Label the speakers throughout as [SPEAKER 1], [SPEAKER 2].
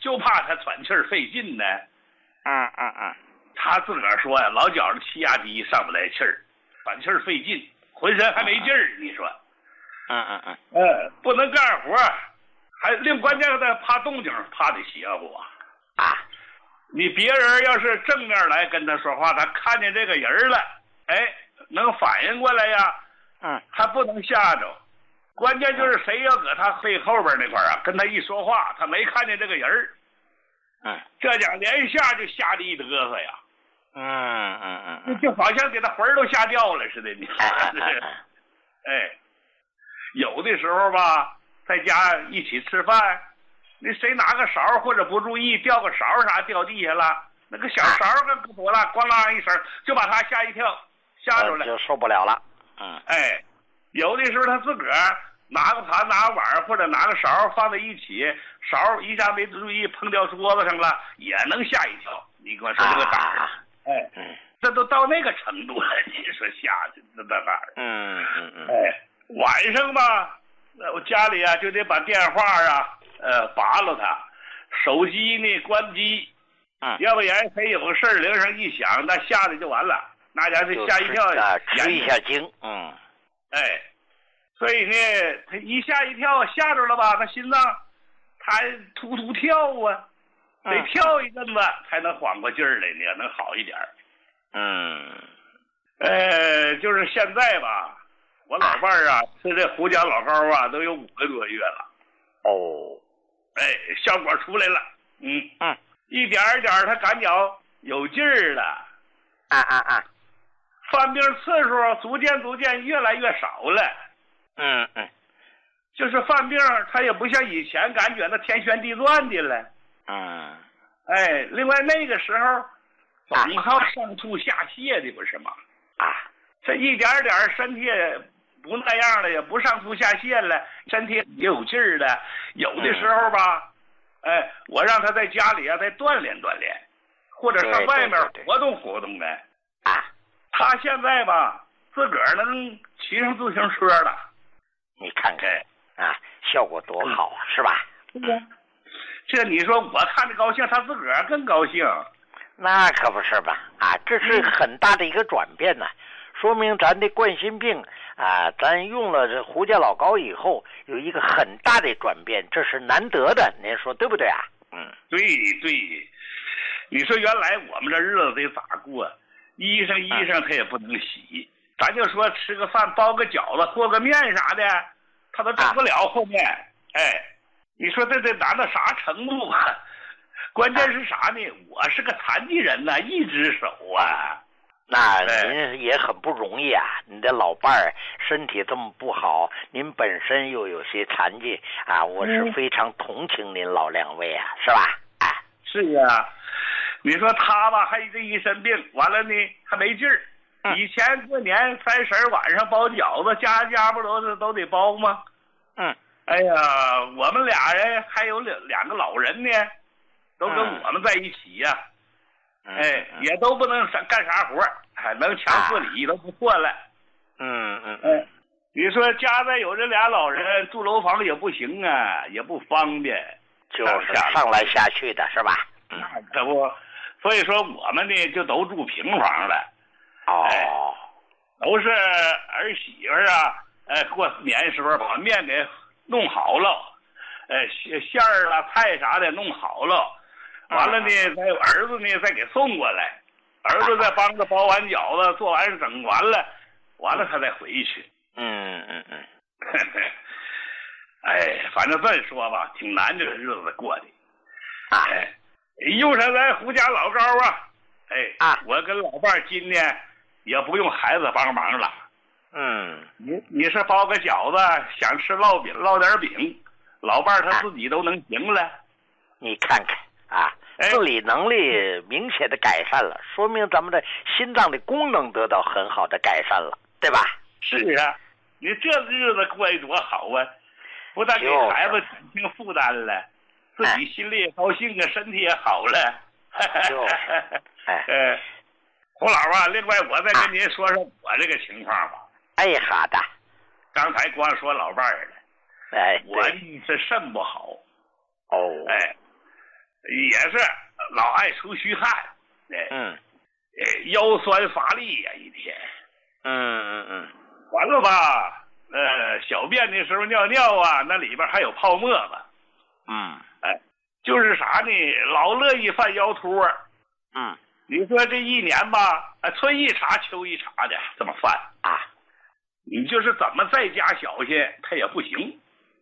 [SPEAKER 1] 就怕他喘气儿费劲呢。他自个儿说呀，老觉着气压低，上不来气儿，喘气儿费劲，浑身还没劲儿。你说，不能干活，还另关键他怕动静，怕的邪乎啊。你别人要是正面来跟他说话，他看见这个人了，能反应过来呀。他不能吓着。关键就是谁要搁他背后边那块啊，跟他一说话，他没看见这个人这讲连下就吓得一嘚瑟呀。就好像给他魂儿都吓掉了似的。你说有的时候吧，在家一起吃饭，那谁拿个勺或者不注意掉个勺啥掉地下了，那个小勺跟不妥了，咣啷一声就把他吓一跳，吓着了，
[SPEAKER 2] 就受不了了。
[SPEAKER 1] 有的时候他自个儿拿个盘拿个碗或者拿个勺放在一起，勺一下没注意碰掉桌子上了，也能吓一跳。你跟我说这个胆儿，这都到那个程度了，你说吓的那胆儿。晚上吧，我家里就得把电话拔了它，手机呢关机，要不然谁有个事儿铃声一响，那吓得就完了，那家是吓一跳，
[SPEAKER 2] 吃一下惊。
[SPEAKER 1] 所以呢，他一吓一跳，吓着了吧，他心脏他突突跳啊，得跳一阵子才能缓过劲儿来呢，能好一点。就是现在吧，我老伴儿吃这胡椒老膏都有5个多月了。效果出来了。一点一点他感觉有劲儿了。犯病次数逐渐越来越少了。就是犯病他也不像以前感觉那天旋地转的了。另外那个时候总好上吐下泻的，不是吗？这一点点身体不那样了，也不上吐下泻了，身体也有劲儿了。有的时候吧，我让他在家里再锻炼锻炼，或者上外面活动活动的。他现在吧，自个儿能骑上自行车了。
[SPEAKER 2] 你看看效果多好是吧？
[SPEAKER 1] 这你说我看着高兴，他自个儿更高兴。
[SPEAKER 2] 那可不是吧？这是很大的一个转变呢。说明咱的冠心病咱用了这胡椒老膏以后有一个很大的转变，这是难得的，您说对不对啊？
[SPEAKER 1] 对，你说原来我们这日子得咋过？衣裳他也不能洗，咱就说吃个饭包个饺子和个面啥的，他都整不了后面。你说这得难到啥程度啊？关键是啥呢？我是个残疾人呐，一只手
[SPEAKER 2] 那您也很不容易啊！你的老伴儿身体这么不好，您本身又有些残疾我是非常同情您老两位是吧？
[SPEAKER 1] 是啊，你说他吧，还这一身病，完了呢还没劲儿。以前过年30晚上包饺子，家不都得包吗？哎呀，我们俩人还有两个老人呢，都跟我们在一起呀。也都不能干啥活，能强自理都不错了。你说家再有这俩老人，住楼房也不行也不方便，
[SPEAKER 2] 就是上来下去的是吧？
[SPEAKER 1] 那可不，所以说我们呢就都住平房了。都是儿媳妇过年时候把面给弄好了，馅儿啦菜啥的弄好了。完了呢，再儿子呢再给送过来，儿子再帮着包完饺子，做完整完了他再回去。反正这说吧，挺难这个日子过的。用上咱胡家老膏我跟老伴儿今年也不用孩子帮忙了。你是包个饺子，想吃烙饼烙点饼，老伴儿他自己都能行了。
[SPEAKER 2] 你看看自理能力明显的改善了，说明咱们的心脏的功能得到很好的改善了，对吧？
[SPEAKER 1] 是啊，你这日子过得多好啊！不但给孩子减轻负担了，自己心里也高兴身体也好了。胡老另外我再跟您说说我这个情况吧。
[SPEAKER 2] 好的。
[SPEAKER 1] 刚才光说老伴儿了，我是肾不好。 也是老爱出虚汗，腰酸乏力呀，一天。完了吧？小便的时候尿尿啊，那里边还有泡沫子。就是啥呢？老乐意犯腰托。你说这一年吧，春一茬秋一茬的这么犯啊，你就是怎么再加小心，它也不行。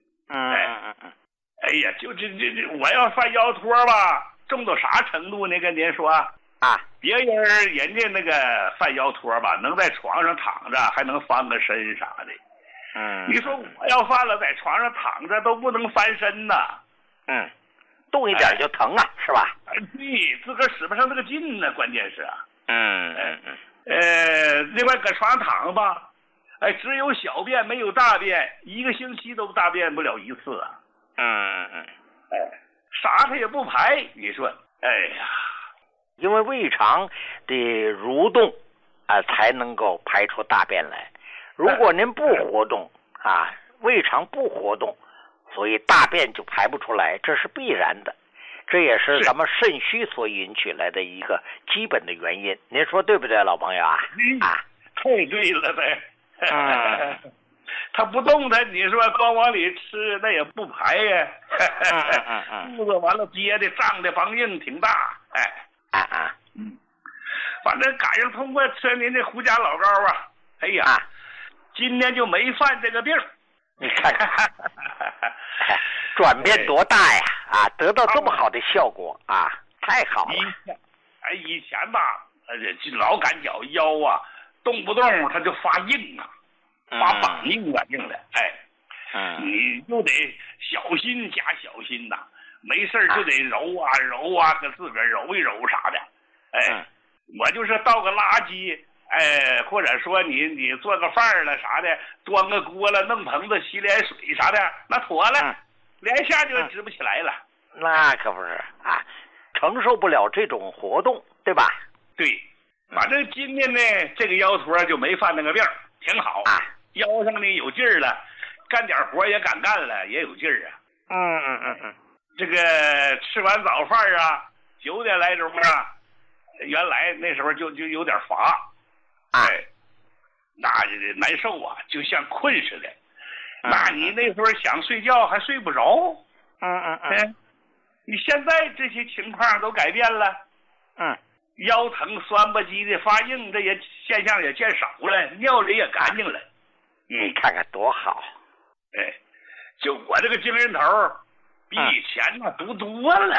[SPEAKER 1] 哎呀，就这，我要犯腰托吧，重到啥程度呢？跟您说别人家那个犯腰托吧，能在床上躺着，还能翻个身啥的。你说我要犯了，在床上躺着都不能翻身呐。
[SPEAKER 2] 动一点就疼啊，是吧？
[SPEAKER 1] 对，自个儿使不上这个劲呢，关键是。另外搁床上躺吧，只有小便没有大便，1个星期都大便不了1次啊。啥它也不排，你说，哎呀，
[SPEAKER 2] 因为胃肠的蠕动才能够排出大便来。如果您不活动胃肠不活动，所以大便就排不出来，这是必然的。这也是咱们肾虚所引起来的一个基本的原因。您说对不对，老朋友啊？
[SPEAKER 1] 太对了呗。他不动它，你说光往里吃，那也不排呀。肚子完了憋的胀的梆硬挺大。反正赶上通过吃您这胡家老膏啊，哎呀，今年就没犯这个病。
[SPEAKER 2] 你看看，转变多大呀！得到这么好的效果太好了。
[SPEAKER 1] 以前吧，老感觉腰动不动它就发硬发绑硬的。你就得小心加小心呐，没事就得揉给自个儿揉一揉啥的。我就是倒个垃圾。或者说你做个饭了啥的，端个锅了，弄盆子洗脸水啥的，那妥了，连下就直不起来了。
[SPEAKER 2] 那可不是承受不了这种活动，对吧？
[SPEAKER 1] 对，反正今年呢，这个腰托就没犯那个病，挺好腰上呢有劲儿了，干点活也敢干了，也有劲儿这个吃完早饭9点来钟原来那时候就有点乏。那难受就像困似的。那你那时候想睡觉还睡不着。你现在这些情况都改变了。腰疼酸不唧的发硬，这也现象也见少了，尿里也干净了。
[SPEAKER 2] 你看看多好。
[SPEAKER 1] 就我这个精神头比以前多多了。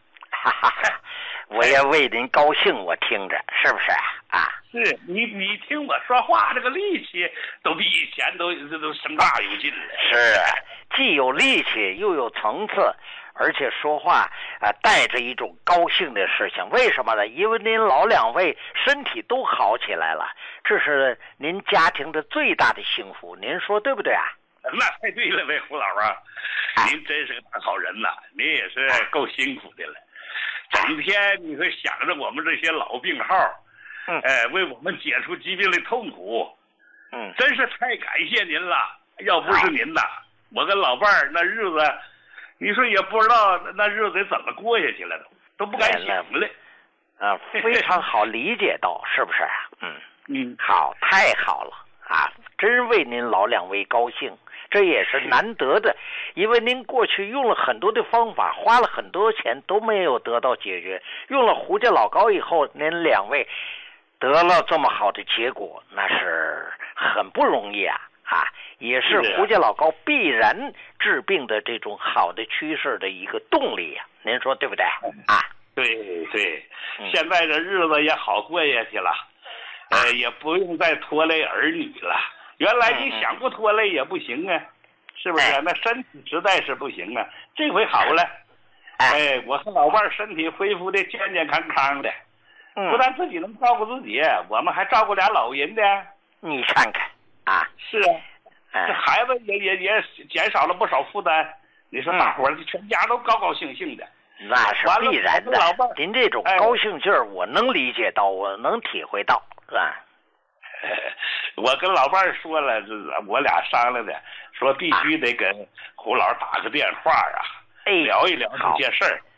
[SPEAKER 2] 我也为您高兴，我听着是不是
[SPEAKER 1] 是你听我说话，这个力气都比以前都升大有劲了。
[SPEAKER 2] 是既有力气又有层次，而且说话带着一种高兴的事情。为什么呢？因为您老2位身体都好起来了，这是您家庭的最大的幸福。您说对不对
[SPEAKER 1] 那太对了呗，胡老您真是个大好人您也是够辛苦的了。整天你说想着我们这些老病号，为我们解除疾病的痛苦，真是太感谢您了。要不是您我跟老伴儿那日子，你说也不知道那日子怎么过下去了，都不敢想了。
[SPEAKER 2] 非常好理解到，是不是好，太好了真为您老2位高兴。这也是难得的，因为您过去用了很多的方法，花了很多钱都没有得到解决。用了胡家老膏以后，您2位得了这么好的结果，那是很不容易也是胡家老膏必然治病的这种好的趋势的一个动力您说对不对
[SPEAKER 1] 对，现在这日子也好过下去了，也不用再拖累儿女了。原来你想不拖累也不行是不是那身体实在是不行这回好了。我和老伴身体恢复的健健康康的，不但自己能照顾自己，我们还照顾俩老人的。
[SPEAKER 2] 你看看
[SPEAKER 1] 是这孩子也减少了不少负担。你说大伙儿全家都高高兴兴的，
[SPEAKER 2] 那是必然的。您这种高兴劲儿，我能理解到，我能体会到，是吧？
[SPEAKER 1] 我跟老伴儿说了，我俩商量的，说必须得给胡老打个电话聊一聊这件事儿。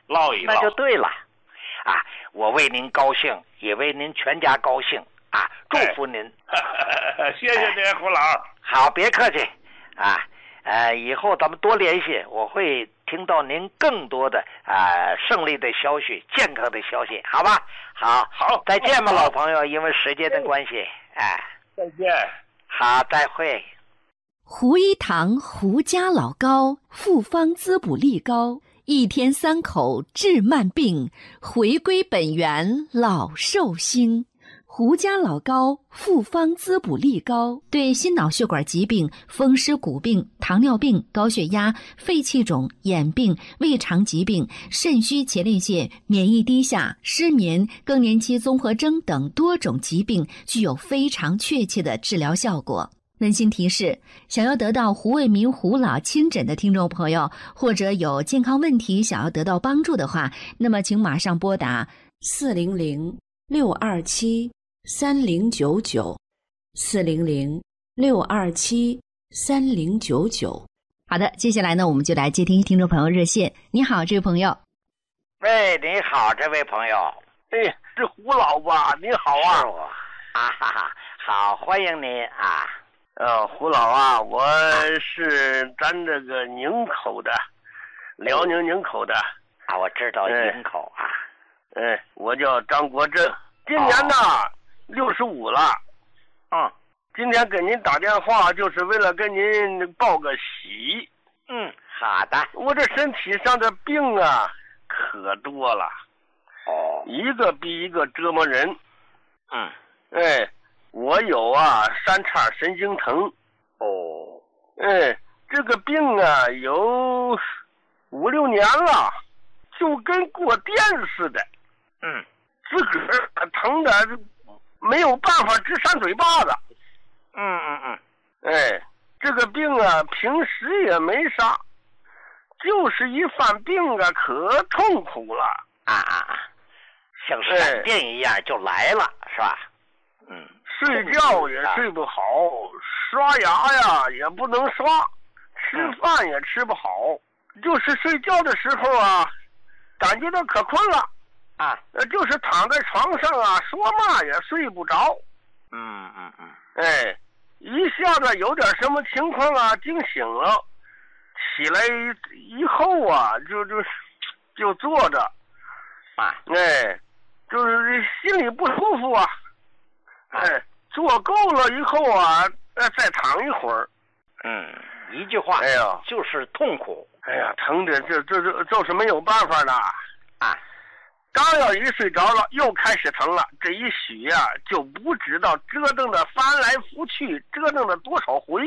[SPEAKER 1] 唠一唠。
[SPEAKER 2] 那就对了，啊，我为您高兴，也为您全家高兴啊，祝福您。
[SPEAKER 1] 谢谢您，胡老。
[SPEAKER 2] 好，别客气啊。以后咱们多联系，我会听到您更多的胜利的消息、健康的消息，好吧？好，再见吧，老朋友。因为时间的关系，
[SPEAKER 1] 再见。
[SPEAKER 2] 好，再会。
[SPEAKER 3] 胡一堂胡家老高，复方滋补力高，1天3口治慢病，回归本源老寿星。胡家老高复方滋补力高，对心脑血管疾病、风湿骨病、糖尿病、高血压、肺气肿、眼病、胃肠疾病、肾虚前列腺、免疫低下、失眠、更年期综合征等多种疾病具有非常确切的治疗效果。温馨提示：想要得到胡卫民胡老亲诊的听众朋友，或者有健康问题想要得到帮助的话，那么请马上拨打400-627-3099，400-627-3099。好的，接下来呢，我们就来接听听众朋友热线。你好，这位朋友。
[SPEAKER 2] 喂，你好，这位朋友。
[SPEAKER 4] 哎，是胡老吧？你好啊。
[SPEAKER 2] 是我。好，欢迎您啊。
[SPEAKER 4] 胡老啊，我是咱这个宁口的，辽宁宁口的。
[SPEAKER 2] 我知道宁口啊。
[SPEAKER 4] 我叫张国正，今年呢65了。今天给您打电话就是为了跟您报个喜。
[SPEAKER 2] 好的。
[SPEAKER 4] 我这身体上的病啊可多了，一个比一个折磨人。我有三叉神经疼。这个病啊有5-6年了，就跟过电似的。自个儿疼的没有办法直扇嘴巴子。这个病啊平时也没啥，就是一犯病啊可痛苦了。
[SPEAKER 2] 像闪电一样就来了，是吧？
[SPEAKER 4] 睡觉也睡不好，刷牙呀也不能刷，吃饭也吃不好，就是睡觉的时候啊感觉到可困了。就是躺在床上啊说嘛也睡不着。一下子有点什么情况啊惊醒了，起来以后啊就坐着。就是心里不舒服啊。坐够了以后啊再躺一会儿。
[SPEAKER 2] 一句话，就是痛苦。
[SPEAKER 4] 疼的就是没有办法了。刚要一睡着了又开始疼了，这一宿呀就不知道折腾的翻来覆去，折腾了多少回。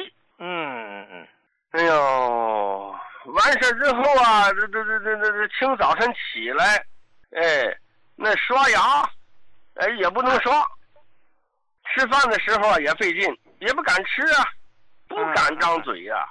[SPEAKER 4] 完事之后啊这清早晨起来，那刷牙也不能刷，吃饭的时候也费劲，也不敢吃啊，不敢张嘴呀。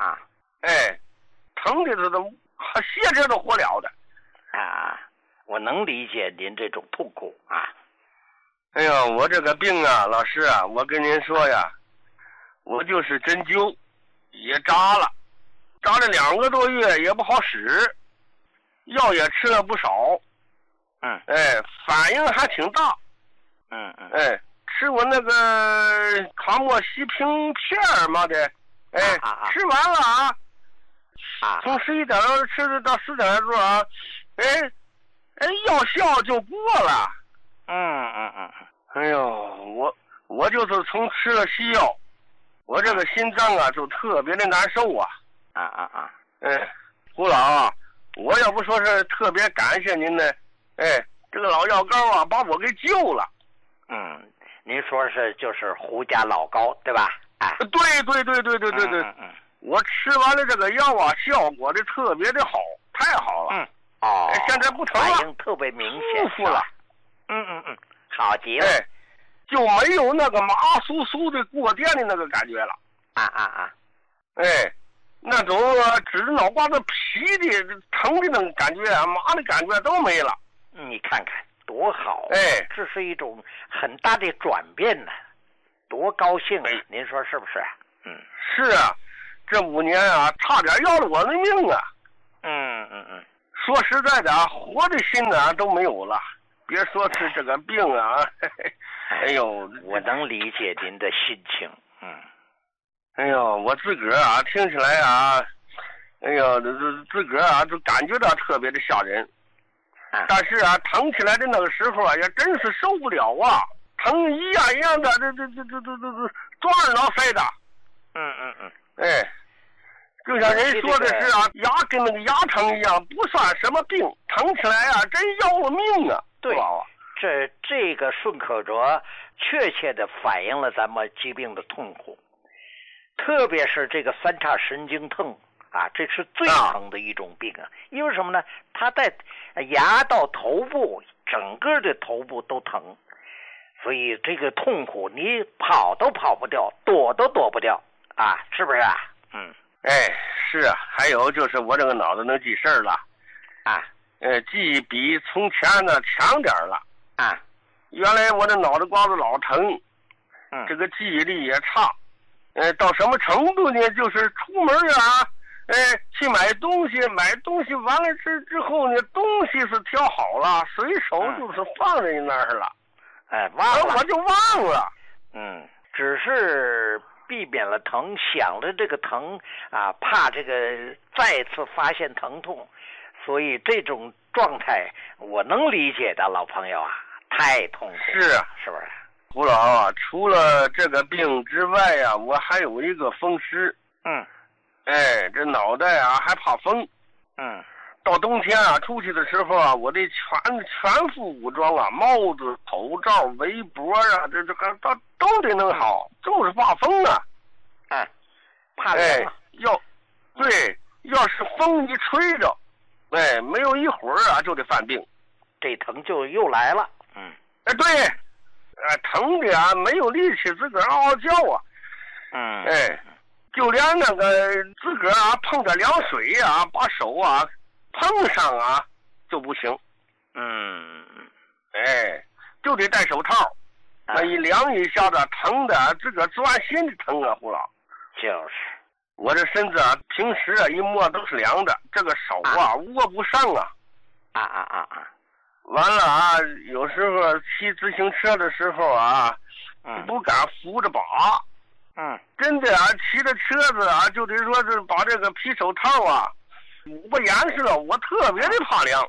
[SPEAKER 4] 疼的都歇着都活了的。
[SPEAKER 2] 我能理解您这种痛苦啊。
[SPEAKER 4] 我这个病啊，老师啊，我跟您说呀，我就是针灸也扎了2个多月也不好使，药也吃了不少。反应还挺大。吃我那个卡莫西平片嘛的，吃完了从11点钟吃到4点多啊，药效就过了。我就是从吃了西药，我这个心脏啊就特别的难受啊。胡老啊，我要不说是特别感谢您呢，这个老药膏啊把我给救了。
[SPEAKER 2] 您说是就是胡家老高对吧？
[SPEAKER 4] 对。我吃完了这个药啊，效果的特别的好，太好了。现在不疼了，
[SPEAKER 2] 反应特别明显，
[SPEAKER 4] 舒服了。
[SPEAKER 2] 好极了。
[SPEAKER 4] 就没有那个麻酥酥的过电的那个感觉了。那种指着脑瓜子皮的疼的那个感觉啊，麻的感觉都没了。
[SPEAKER 2] 你看看多好。这是一种很大的转变呢，多高兴啊！您说是不是？
[SPEAKER 4] 是啊，这5年啊差点要了我的命啊。 说实在的啊，活的心呢都没有了，别说是这个病啊，哎呦，
[SPEAKER 2] 我能理解您的心情，
[SPEAKER 4] 哎呦，我自个儿啊听起来啊，哎呦，自个儿啊就感觉到特别的吓人，但是啊疼起来的那个时候啊也真是受不了啊，疼一样一样的，这抓耳挠腮的，哎。就像人说的是啊，牙跟那个牙疼一样，不算什么病，疼起来啊，真要了命啊！
[SPEAKER 2] 对，这个顺口辙确切的反映了咱们疾病的痛苦，特别是这个三叉神经痛啊，这是最疼的一种病啊。因为什么呢？它在牙到头部，整个的头部都疼，所以这个痛苦你跑都跑不掉，躲都躲不掉啊，是不是啊？
[SPEAKER 4] 哎，是啊，还有就是我这个脑子能记事儿了，记比从前呢强点了，原来我的脑袋瓜子老疼，这个记忆力也差，到什么程度呢？就是出门啊，去买东西完了之后呢，东西是挑好了，随手就是放在那儿了，
[SPEAKER 2] 忘了，
[SPEAKER 4] 我就忘了，
[SPEAKER 2] 只是避免了疼，想着这个疼啊，怕这个再次发现疼痛，所以这种状态我能理解的，老朋友啊，太痛苦。
[SPEAKER 4] 是啊，
[SPEAKER 2] 是不是？
[SPEAKER 4] 胡老啊，除了这个病之外呀，我还有一个风湿。这脑袋啊还怕风。到冬天啊，出去的时候啊，我得全副武装啊，帽子、口罩、围脖啊，这都得弄好，就是怕风啊。
[SPEAKER 2] 怕凉。
[SPEAKER 4] 要是风一吹着，没有一会儿啊，就得犯病，
[SPEAKER 2] 这疼就又来了。
[SPEAKER 4] 对，疼的啊，没有力气自个儿嗷嗷叫啊。就连那个自个儿啊碰着凉水啊，把手啊碰上啊就不行，就得戴手套，那一凉一下子疼的自个儿钻心的疼啊，胡老。
[SPEAKER 2] 就是
[SPEAKER 4] 我这身子啊，平时啊一摸都是凉的，这个手啊握不上啊。完了啊，有时候骑自行车的时候啊，不敢扶着把。真的啊，骑着车子啊，就得说是把这个皮手套啊捂不严实了，我特别的怕凉。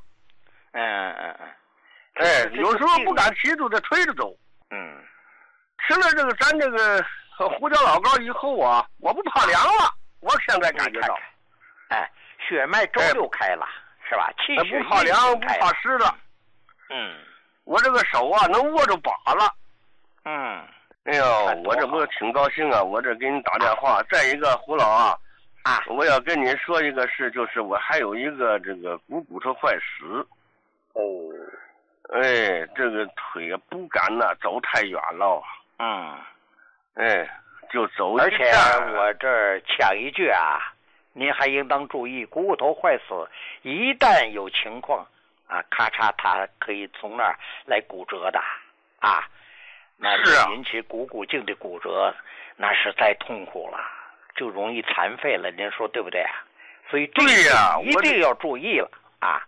[SPEAKER 4] 有时候不敢骑，就得推着走。吃了这个咱这个胡椒老膏以后啊，我不怕凉了。我现在感觉到，
[SPEAKER 2] 血脉周六开了，是吧？气血
[SPEAKER 4] 不怕凉，不怕湿了。我这个手啊，能握住把了。哎呦，我这不挺高兴啊！我这给你打电话。再一个，胡老啊，我要跟你说一个事，就是我还有一个这个骨头坏死。这个腿不敢呐，走太远了。就走一下。
[SPEAKER 2] 而且我这儿抢一句啊，您还应当注意，股骨头坏死一旦有情况啊，咔嚓，它可以从那儿来骨折的啊。那引起股骨颈的骨折，那是太痛苦了，就容易残废了，您说对不对啊？所以这个一定要注意了啊！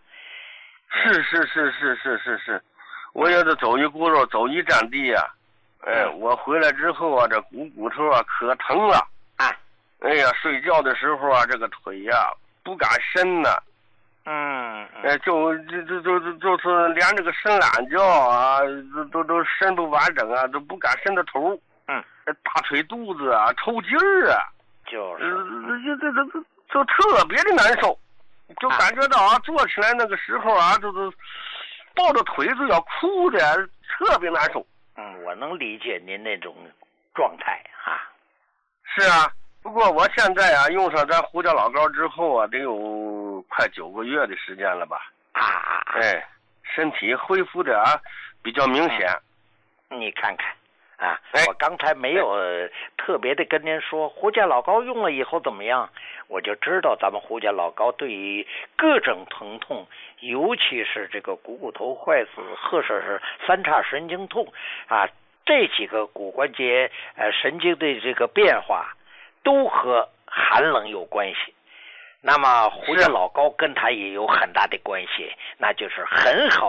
[SPEAKER 4] 是，我要是走一轱辘，走一站地啊，我回来之后啊，这骨头啊可疼了哎呀，睡觉的时候啊，这个腿呀不敢伸呢。就是连这个伸懒觉啊，都伸不完整啊，都不敢伸到头。大腿肚子啊，抽筋儿啊，就特别的难受，就感觉到啊，坐起来那个时候啊，就是抱着腿就要哭的，特别难受。
[SPEAKER 2] 我能理解您那种状态啊。
[SPEAKER 4] 是啊，不过我现在啊，用上咱胡椒老膏之后啊，得有快9个月的时间了吧？身体恢复的啊比较明显。
[SPEAKER 2] 你看看啊，我刚才没有特别的跟您说胡椒老膏用了以后怎么样，我就知道咱们胡椒老膏对于各种疼痛，尤其是这个股头坏死或者是三叉神经痛啊，这几个骨关节神经的这个变化都和寒冷有关系。 那么胡家老高跟他也有很大的关系，那就是很好